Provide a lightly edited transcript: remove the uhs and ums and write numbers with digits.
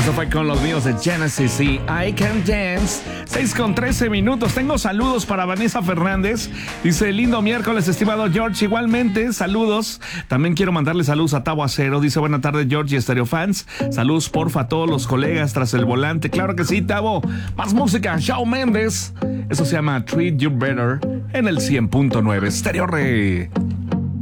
Eso fue con los míos de Genesis y I Can Dance. 6:13. Tengo saludos para Vanessa Fernández. Dice, lindo miércoles, estimado George. Igualmente, saludos. También quiero mandarle saludos a Tavo Acero. Dice, buena tarde, George y Stereo Fans. Saludos, porfa, a todos los colegas tras el volante. Claro que sí, Tavo. Más música, Shawn Mendes. Eso se llama Treat You Better en el 100.9 Stereo Rey.